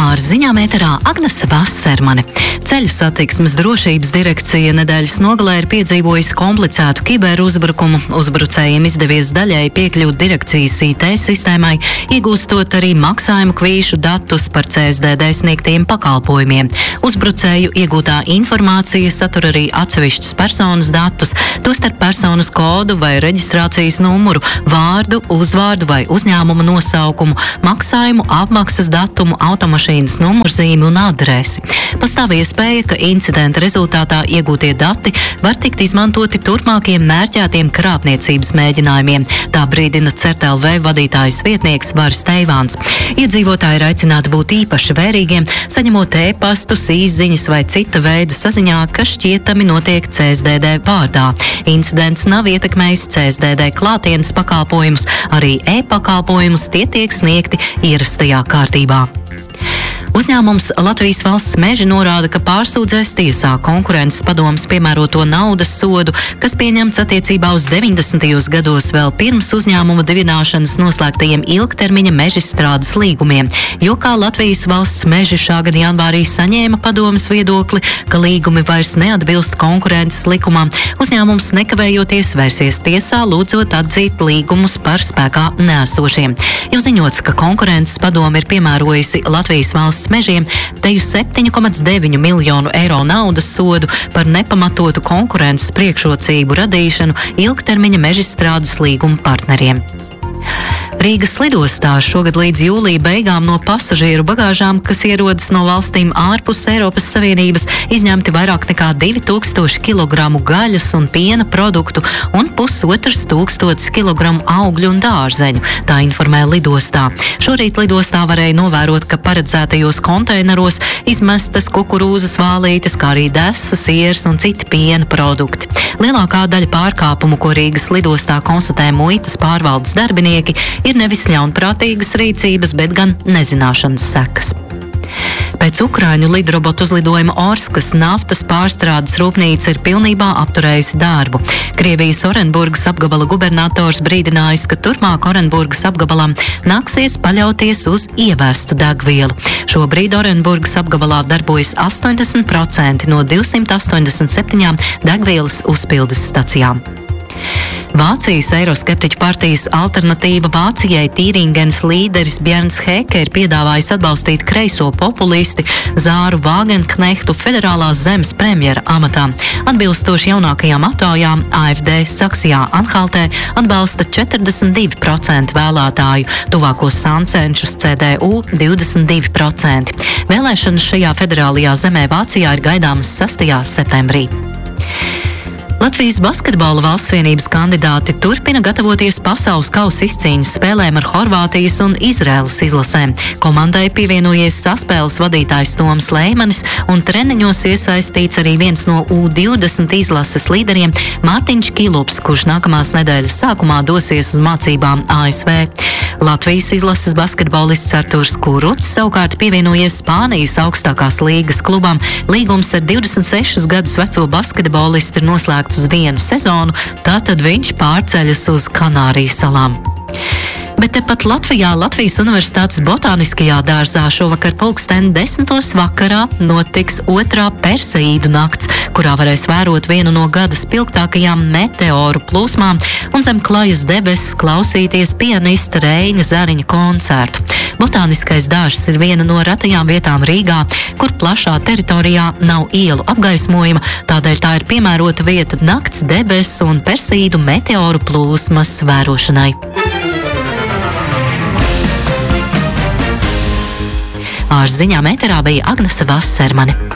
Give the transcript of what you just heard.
Ziņām ēterā Agnese Vassermane. Ceļu satiksmes drošības direkcija nedēļas nogalē ir piedzīvojusi komplicētu kiberuzbrukumu. Uzbrucējiem izdevies daļēji piekļūt direkcijas IT sistēmai, iegūstot arī maksājumu kvīšu datus par CSDD sniegtiem pakalpojumiem. Uzbrucēju iegūtā informācija satur arī atsevišķus personas datus, tostarp personas kodu vai reģistrācijas numuru, vārdu, uzvārdu vai uzņēmuma nosaukumu, maksājumu apmaksas datumu, automašīnas numurzīmi un adresi. Pastāv iespēja, ka incidenta rezultātā iegūtie dati var tikt izmantoti turpmākiem mērķētiem krāpniecības mēģinājumiem. Tā brīdina CERT.LV vadītājas vietnieks Varis Teivāns. Iedzīvotāji ir aicināti būt īpaši vērīgiem, saņemot e-pastus, īsziņas vai cita veida saziņā, kas šķietami notiek CSDD vārdā. Incidents nav ietekmējis CSDD klātienes pakalpojumus, arī e-pakalpojumus tie tiek sniegti ierastajā kārtībā. Uzņēmums Latvijas Valsts meži norāda, ka pārsūdzēs tiesā konkurences padomes piemēroto naudas sodu, kas pieņemts attiecībā uz 90. gados vēl pirms uzņēmuma dibināšanas noslēgtajiem ilgtermiņa mežstrādes līgumiem, jo kā Latvijas Valsts meži šā gada janvārī saņēma padomes viedokli, ka līgumi vairs neatbilst konkurences likumam, uzņēmums nekavējoties vērsies tiesā, lūdzot atzīt līgumus par spēkā neesošiem. Jau ziņots, ka konkurences padome ir piemērojusi Latvijas Valsts mežiem teju 7,9 miljonu eiro naudas sodu par nepamatotu konkurences priekšrocību radīšanu ilgtermiņa mežstrādes līguma partneriem. Rīgas lidostā šogad līdz jūlija beigām no pasažieru bagāžām, kas ierodas no valstīm ārpus Eiropas Savienības, izņemti vairāk nekā 2000 kg gaļas un piena produktu un 1500 kg augļu un dārzeņu, tā informē lidostā. Šorīt lidostā varēja novērot, ka paredzētajos konteineros izmestas kukurūzas vālītes, kā arī desas, sieras un citi piena produkti. Lielākā daļa pārkāpumu, ko Rīgas lidostā konstatē muitas pārvaldes darbinieki, ir nevis ļaunprātīgas rīcības, bet gan nezināšanas sekas. Pēc Ukraiņu lidrobotu uzlidojuma Orskas naftas pārstrādes rūpnīca ir pilnībā apturējusi darbu. Krievijas Orenburgas apgabala gubernators brīdinājis, ka turpmāk Orenburgas apgabalam nāksies paļauties uz ievestu degvielu. Šobrīd Orenburgas apgabalā darbojas 80% no 287 degvielas uzpildes stacijām. Vācijas eiroskeptiķu partijas Alternatīva Vācijai Tīringens līderis Bjērns Heke ir piedāvājis atbalstīt kreiso populisti Zāru Vāgenknehtu federālās zemes premjera amatā. Atbilstoši jaunākajām aptaujām AfD Saksijā Anhaltē atbalsta 42% vēlētāju, tuvākos sāncenšus CDU 22%. Vēlēšanas šajā federālajā zemē Vācijā ir gaidāmas 6. septembrī. Latvijas basketbola valsts vienības kandidāti turpina gatavoties pasaules kausa izcīņas spēlēm ar Horvātijas un Izraēlas izlasēm. Komandai pievienojies saspēles vadītājs Toms Leimanis un treniņos iesaistīts arī viens no U20 izlases līderiem Mārtiņš Kilups, kurš nākamās nedēļas sākumā dosies uz mācībām ASV. Latvijas izlases basketbolists Arturs Kurucs savukārt pievienojies Spānijas augstākās līgas klubam. Līgums ar 26 gadus veco basketbolistu ir noslēgts uz vienu sezonu, tātad viņš pārceļas uz Kanāriju salām. Bet tepat Latvijā Latvijas Universitātes botāniskajā dārzā šovakar 10:00 vakarā notiks otrā Perseīdu nakts, kurā varēs vērot vienu no gada spilgtākajām meteoru plūsmām un zem klajas debesis klausīties pianista Reiņa Zariņa koncertu. Botāniskais dārzs ir viena no retajām vietām Rīgā, kur plašā teritorijā nav ielu apgaismojuma, tādēļ tā ir piemērota vieta nakts debesu un Perseīdu meteoru plūsmas vērošanai. Ziņām ēterā bija Agnese Vassermane.